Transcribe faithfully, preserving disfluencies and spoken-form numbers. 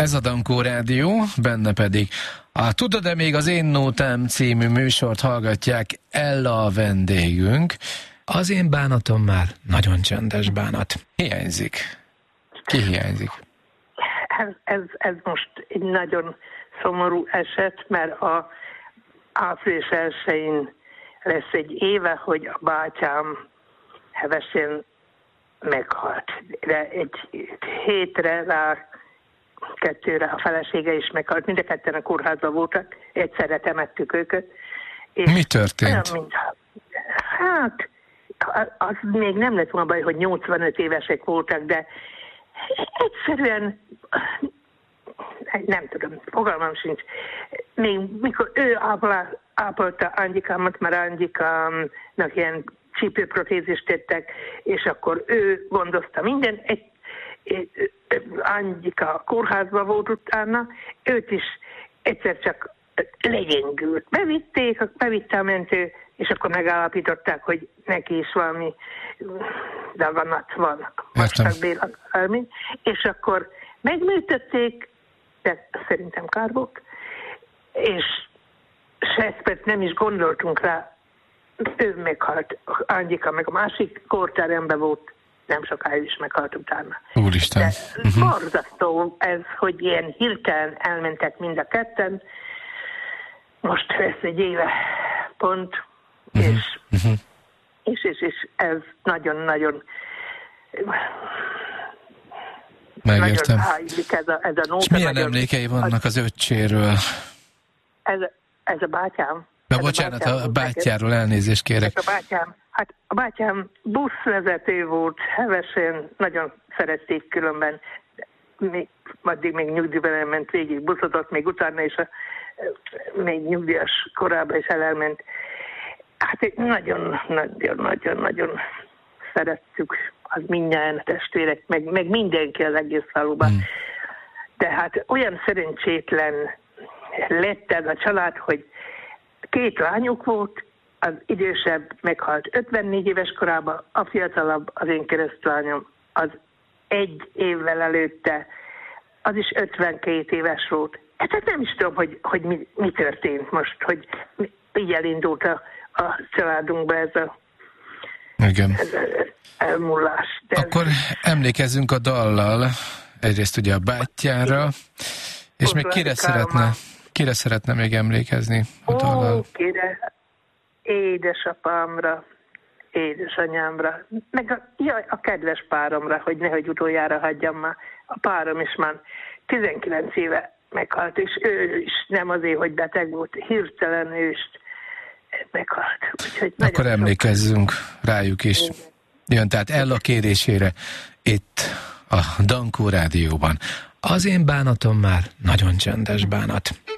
Ez a Dankó Rádió, benne pedig a Tudod-e még az Én Nótám című műsort hallgatják. Ella a vendégünk. Az én bánatom már nagyon csendes bánat. Hiányzik. Ki hiányzik? Ez, ez, ez most egy nagyon szomorú eset, mert a április elsején lesz egy éve, hogy a bátyám hevesen meghalt. De egy hétre rá, kettőre a felesége is meghalt. Mind a ketten a kórházban voltak, egyszerre temettük őket. Mi történt? Olyan, mint, hát, az még nem lett volna baj, hogy nyolcvanöt évesek voltak, de egyszerűen nem tudom, fogalmam sincs. Még mikor ő ápolá, ápolta Angikámat, mert Angikámnak ilyen csípőprotézist tettek, és akkor ő gondozta minden. Egy, egy, Angika kórházban volt utána, őt is egyszer csak legyengült. Bevitték, bevitte a mentő, és akkor megállapították, hogy neki is valami daganat van, vastagbél, és akkor megműtötték, de szerintem kár volt, és Sespert nem is gondoltunk rá, ő meghalt, Angika meg a másik kórteremben volt, nem sokáig is meghalt utána. Úristen. De uh-huh. borzasztó ez, hogy ilyen hirtelen elmentek mind a ketten. Most lesz egy éve pont, uh-huh. És, uh-huh. És, és, és ez nagyon-nagyon megértem. Nagyon hájlik ez a, ez a nóta. És milyen nagyon, emlékei vannak az öccséről? Ez, ez a bátyám. Na, bocsánat, a, bátyám, a bátyjáról elnézést kérek. Ez a bátyám, hát a bátyám buszvezető volt, hevesen, nagyon szerették különben, még, addig még nyugdíjban elment végig, buszozott még utána, és a, még nyugdíjas korában is elment. Hát nagyon-nagyon-nagyon-nagyon szerettük az mindjárt a testvérek, meg, meg mindenki az egész faluban. Hmm. Tehát olyan szerencsétlen lett ez a család, hogy két lányuk volt, az idősebb meghalt ötvennégy éves korában, a fiatalabb, az én keresztlányom, az egy évvel előtte, az is ötvenkét éves volt. Tehát nem is tudom, hogy, hogy mi, mi történt most, hogy így elindult a, a családunkba ez a, igen. ez a elmúlás. De akkor emlékezzünk a dallal, egyrészt ugye a bátyjára, és még kire szeretne, kire szeretne még emlékezni a dallal? Ó, kire? Édesapámra, édesanyámra, meg a, jaj, a kedves páromra, hogy nehogy utoljára hagyjam már. A párom is már tizenkilenc éve meghalt, és ő is nem azért, hogy beteg volt, hirtelen ő is meghalt. Úgyhogy akkor emlékezzünk sok... rájuk is. Igen. Jön tehát Ella kérésére itt a Dankó Rádióban. Az én bánatom már nagyon csendes bánat.